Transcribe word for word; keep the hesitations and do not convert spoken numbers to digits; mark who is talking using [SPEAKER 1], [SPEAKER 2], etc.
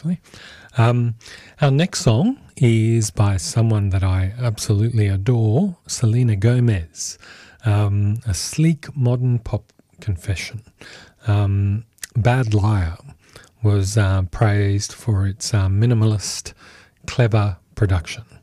[SPEAKER 1] actually. Um, our next song is by someone that I absolutely adore, Selena Gomez, um, a sleek modern pop confession. Um, Bad Liar was uh, praised for its uh, minimalist, clever production.